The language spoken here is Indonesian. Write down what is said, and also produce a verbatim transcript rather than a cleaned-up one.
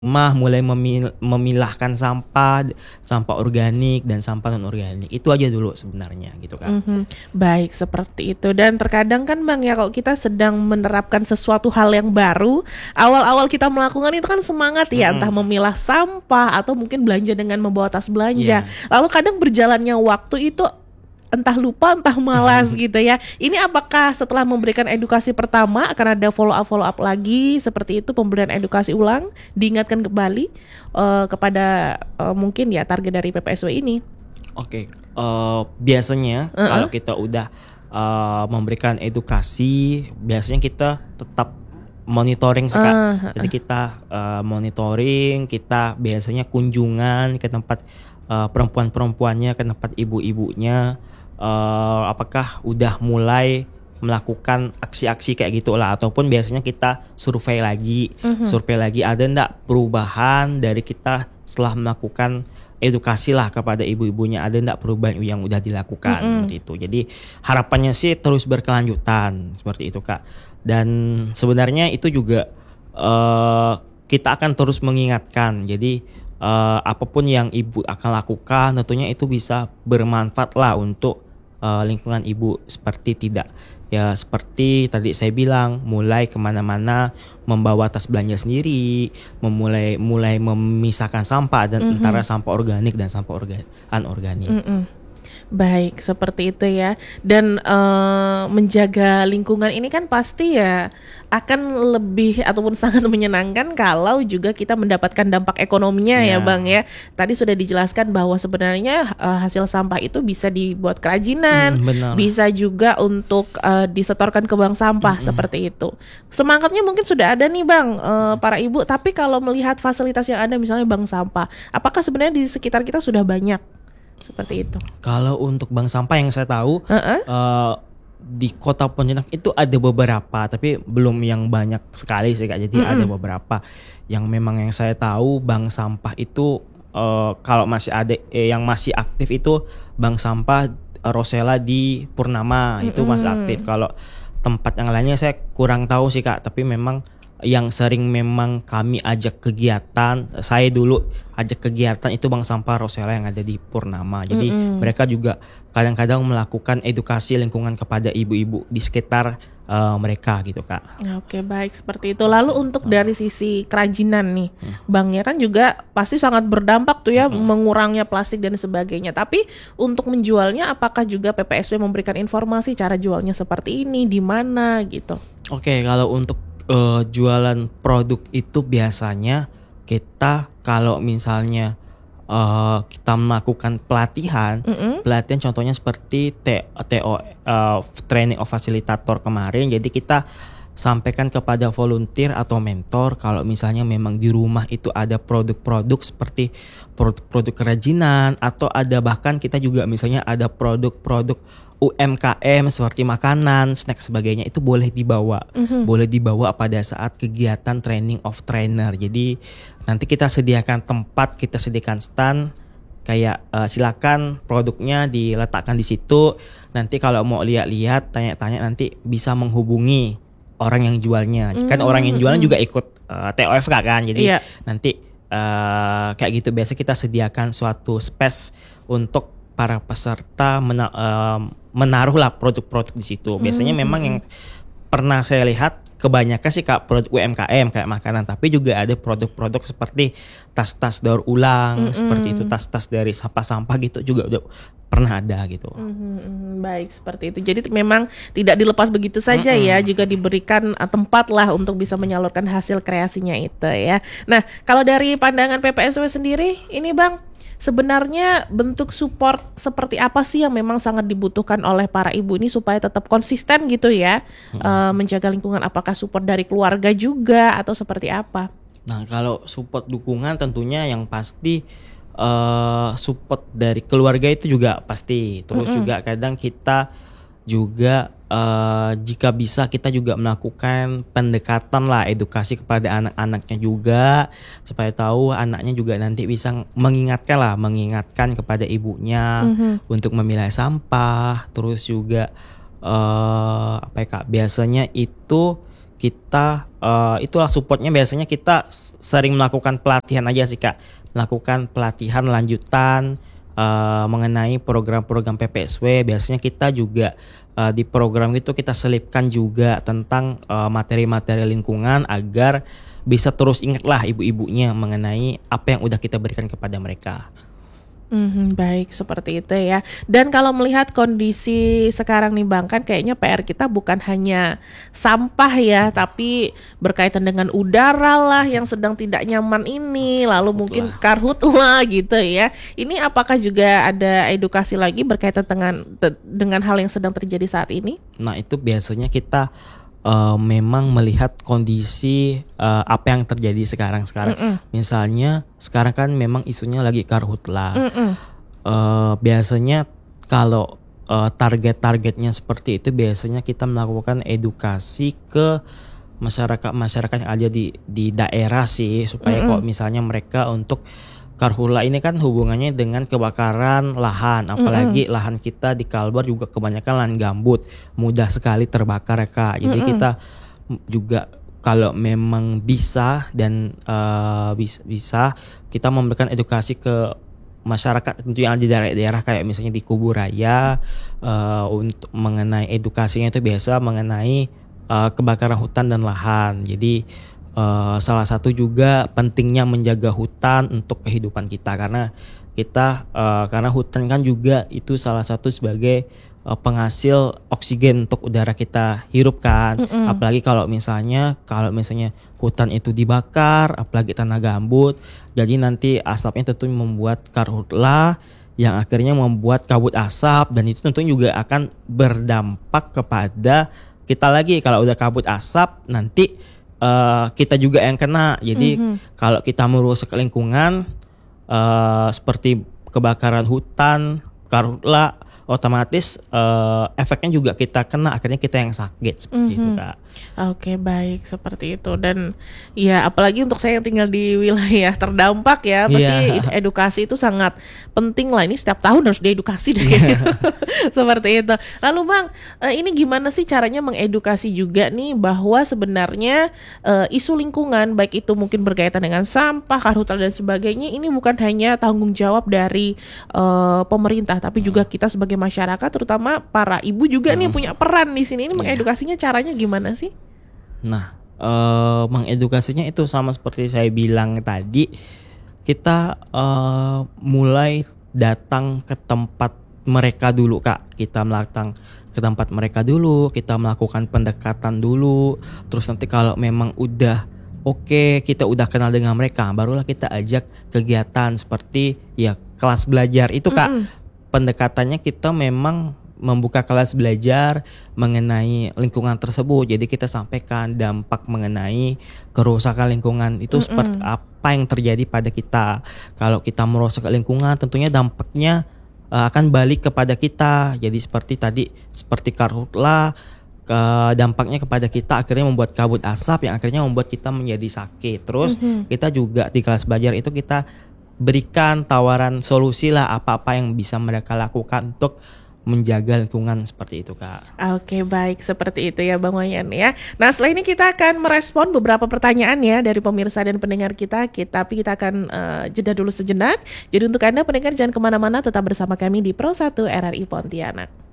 Rumah mulai memil memilahkan sampah, sampah organik dan sampah non organik. Itu aja dulu sebenarnya gitu, Kak. Mhm, baik seperti itu dan terkadang kan Bang ya kalau kita sedang menerapkan sesuatu hal yang baru, awal-awal kita melakukan itu kan semangat ya, entah Mhm. memilah sampah atau mungkin belanja dengan membawa tas belanja. Iya. Lalu kadang berjalannya waktu itu entah lupa, entah malas gitu ya. Ini apakah setelah memberikan edukasi pertama akan ada follow up follow up lagi seperti itu, pemberian edukasi ulang, diingatkan kembali eee, kepada eee, mungkin ya target dari P P S W ini? Oke, eee, biasanya kalau Heeh. kita udah, eee, memberikan edukasi, biasanya kita tetap monitoring sih, Kak. Ah, Jadi heeh. kita, eee, monitoring, kita biasanya kunjungan ke tempat, eee, perempuan-perempuannya, ke tempat ibu-ibunya, eee, apakah udah mulai melakukan aksi-aksi kayak gitulah, ataupun biasanya kita survei lagi, Mhm. survei lagi ada ndak perubahan dari kita setelah melakukan edukasilah kepada ibu-ibunya, ada ndak perubahan yang udah dilakukan, Mhm. seperti itu. Jadi harapannya sih terus berkelanjutan, seperti itu, Kak. Dan sebenarnya itu juga, eee, kita akan terus mengingatkan. Jadi, eee, apa pun yang ibu akan lakukan tentunya itu bisa bermanfaatlah untuk, eee, lingkungan ibu. Seperti tidak ya seperti tadi saya bilang, mulai ke mana-mana membawa tas belanja sendiri, memulai mulai memisahkan sampah dan antara Mhm. sampah organik dan sampah orga anorganik. Mhm. Baik seperti itu ya dan, eee, menjaga lingkungan ini kan pasti ya akan lebih ataupun sangat menyenangkan kalau juga kita mendapatkan dampak ekonominya ya, Bang, Iya. ya. Tadi sudah dijelaskan bahwa sebenarnya, eee, hasil sampah itu bisa dibuat kerajinan, Mhm, bener. bisa juga untuk, eee, disetorkan ke bank sampah, Mhm. seperti itu. Semangatnya mungkin sudah ada nih, Bang, eee, Mhm. para ibu, tapi kalau melihat fasilitas yang ada misalnya bank sampah, apakah sebenarnya di sekitar kita sudah banyak? Seperti itu. Kalau untuk bank sampah yang saya tahu, Heeh. eee, di kota Pontianak itu ada beberapa, tapi belum yang banyak sekali sih, Kak. Jadi ada Mhm. beberapa yang memang yang saya tahu bank sampah itu, eee, kalau masih ada eh, yang masih aktif itu bank sampah, eee, Rosella di Purnama, itu masih aktif. Mhm. Kalau tempat yang lainnya saya kurang tahu sih, Kak, tapi memang yang sering memang kami ajak kegiatan, saya dulu ajak kegiatan itu bank sampah Rosella yang ada di Purnama. Jadi Mhm. mereka juga kadang-kadang melakukan edukasi lingkungan kepada ibu-ibu di sekitar, eee, mereka gitu, Kak. Oke, baik seperti itu. Lalu untuk dari sisi kerajinan nih, Hmm. Banknya kan juga pasti sangat berdampak tuh ya Mhm. mengurangnya plastik dan sebagainya. Tapi untuk menjualnya apakah juga P P S W memberikan informasi cara jualnya seperti ini, di mana gitu? Oke, kalau untuk, eee, jualan produk itu biasanya kita kalau misalnya, eee, kita melakukan pelatihan, Mhm. pelatihan contohnya seperti T TO, eee, training of facilitator kemarin. Jadi kita sampaikan kepada volunteer atau mentor kalau misalnya memang di rumah itu ada produk-produk seperti produk-produk kerajinan atau ada bahkan kita juga misalnya ada produk-produk U M K M seperti makanan, snack sebagainya itu boleh dibawa, Mhm. boleh dibawa pada saat kegiatan training of trainer. Jadi nanti kita sediakan tempat, kita sediakan stand kayak, eee, silakan produknya diletakkan di situ. Nanti kalau mau lihat-lihat, tanya-tanya nanti bisa menghubungi orang yang jualnya. Kan orang Mmm, yang jualan mhm. juga ikut, eee, T O F K kan. Jadi Iya. nanti, eee, kayak gitu biasa kita sediakan suatu space untuk para peserta mena eee, menaruhlah produk-produk di situ. Biasanya Mmm, memang yang mhm. pernah saya lihat kebanyakan sih, Kak, produk U M K M kayak makanan, tapi juga ada produk-produk seperti tas-tas daur ulang, seperti itu, Mhm. tas-tas dari sampah-sampah gitu juga udah pernah ada gitu. Mhm mhm, baik seperti itu. Jadi memang tidak dilepas begitu saja ya, Mhm. juga diberikan, eee, tempatlah untuk bisa menyalurkan hasil kreasinya itu ya. Nah, kalau dari pandangan P P S W sendiri ini, Bang, sebenarnya bentuk support seperti apa sih yang memang sangat dibutuhkan oleh para ibu ini supaya tetap konsisten gitu ya, Mhm. eee, menjaga lingkungan? Apakah support dari keluarga juga atau seperti apa? Nah, kalau support dukungan tentunya yang pasti, eee, support dari keluarga itu juga pasti. Terus Mhm. juga kadang kita juga, eee, jika bisa kita juga melakukan pendekatanlah, edukasi kepada anak-anaknya juga, supaya tahu anaknya juga nanti bisa mengingatkanlah, mengingatkan kepada ibunya Mhm. untuk memilah sampah. Terus juga, eee, apa ya, Kak, biasanya itu kita uh, itulah supportnya biasanya kita s- sering melakukan pelatihan aja sih Kak, melakukan pelatihan lanjutan uh, mengenai program-program P P S W. Biasanya kita juga uh, di program itu kita selipkan juga tentang uh, materi-materi lingkungan agar bisa terus ingatlah ibu-ibunya mengenai apa yang udah kita berikan kepada mereka. Mhm, baik seperti itu ya. Dan kalau melihat kondisi sekarang nih Bang, kan kayaknya P R kita bukan hanya sampah ya, tapi berkaitan dengan udara lah yang sedang tidak nyaman ini, lalu mungkin Karhutlah. karhutlah gitu ya. Ini apakah juga ada edukasi lagi berkaitan dengan te- dengan hal yang sedang terjadi saat ini? Nah itu biasanya kita uh, memang melihat kondisi uh, apa yang terjadi sekarang-sekarang. Mm-mm, Misalnya sekarang kan memang isunya lagi karhutla. mm-mm, Uh, biasanya kalau uh, target-targetnya seperti itu biasanya kita melakukan edukasi ke masyarakat-masyarakat yang ada di di daerah sih supaya mm-mm, kok misalnya mereka untuk karhula ini kan hubungannya dengan kebakaran lahan, mm-mm, apalagi lahan kita di Kalbar juga kebanyakan lahan gambut, mudah sekali terbakar ya Kak. Jadi mm-mm, kita m- juga kalau memang bisa dan uh, bis- bisa kita memberikan edukasi ke masyarakat tentu yang ada di daerah-daerah kayak misalnya di Kuburaya uh, untuk mengenai edukasinya itu biasa mengenai uh, kebakaran hutan dan lahan. Jadi uh, salah satu juga pentingnya menjaga hutan untuk kehidupan kita karena kita uh, karena hutan kan juga itu salah satu sebagai uh, penghasil oksigen untuk udara kita hirup kan. mm-mm. Apalagi kalau misalnya kalau misalnya hutan itu dibakar, apalagi tanah gambut, jadi nanti asapnya tentu membuat karhutla yang akhirnya membuat kabut asap dan itu tentunya juga akan berdampak kepada kita lagi kalau udah kabut asap nanti eh, kita juga yang kena. Jadi Mhm. kalau kita merusak lingkungan eh, seperti kebakaran hutan, karhutla, otomatis eh, efeknya juga kita kena, akhirnya kita yang sakit seperti itu Mhm. Kak. Oke baik seperti itu dan ya apalagi untuk saya yang tinggal di wilayah terdampak ya pasti Iya. ed- edukasi itu sangat penting lah ini setiap tahun harus diedukasi deh Iya. kayaknya. Seperti itu. Lalu Bang eh, ini gimana sih caranya mengedukasi juga nih bahwa sebenarnya eh, isu lingkungan baik itu mungkin berkaitan dengan sampah, karhutla dan sebagainya ini bukan hanya tanggung jawab dari eh, pemerintah tapi juga kita sebagai masyarakat terutama para ibu juga nih Hmm. punya peran di sini. Ini Iya. mengedukasinya caranya gimana sih? Nah, eh, mengedukasinya itu sama seperti saya bilang tadi, kita eh, mulai datang ke tempat mereka dulu Kak. Kita melakukan ke tempat mereka dulu, kita melakukan pendekatan dulu. Terus nanti kalau memang udah oke, kita udah kenal dengan mereka, barulah kita ajak kegiatan seperti ya kelas belajar itu Kak. Mm-mm. Pendekatannya kita memang membuka kelas belajar mengenai lingkungan tersebut. Jadi kita sampaikan dampak mengenai kerusakan lingkungan itu seperti Mm-mm. apa yang terjadi pada kita. Kalau kita merusak lingkungan tentunya dampaknya uh, akan balik kepada kita. Jadi seperti tadi seperti karhutla ke dampaknya kepada kita akhirnya membuat kabut asap yang akhirnya membuat kita menjadi sakit. Terus Mhm. kita juga di kelas belajar itu kita berikan tawaran solusi lah apa-apa yang bisa mereka lakukan untuk menjaga lingkungan seperti itu Kak. Oke baik seperti itu ya Bang Wayan ya. Nah setelah ini kita akan merespon beberapa pertanyaan ya dari pemirsa dan pendengar kita. kita tapi kita akan eh, jeda dulu sejenak. Jadi untuk Anda pendengar jangan kemana-mana tetap bersama kami di Pro satu R R I Pontianak.